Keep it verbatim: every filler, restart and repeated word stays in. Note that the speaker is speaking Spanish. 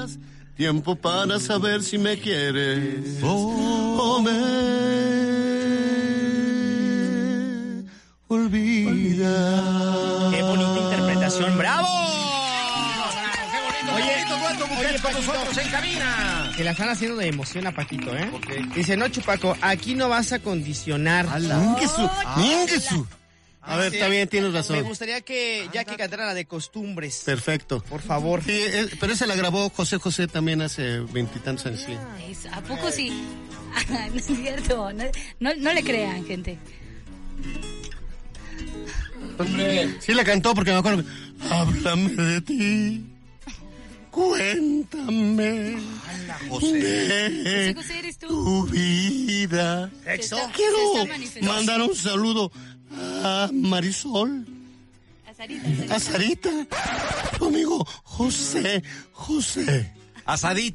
Tiempo para saber si me quieres oh, o me olvida. ¡Qué bonita interpretación! ¡Bravo! Oye, oye, con nosotros en cabina. Que la están haciendo de emoción a Paquito, ¿eh? Okay. Dice, no, Chupaco, aquí no vas a condicionar. ¡Ninguesu! ¡Ninguesu! A ver, está bien, tienes razón. Me gustaría que ya que cantara la de costumbres. Perfecto. Por favor. Sí, eh, pero esa la grabó José José también hace veintitantos años. Sí. ¿A poco sí? No es cierto. No, no, no le crean, gente. Sí la cantó porque me acuerdo. Háblame de ti. Cuéntame. Hola, José. De José José, ¿eres tú? tu vida. Sexo. Se está- Quiero se está manifestando. mandar un saludo a Marisol, A Sarita, Sarita. a Sarita, tu amigo José José. Asadito.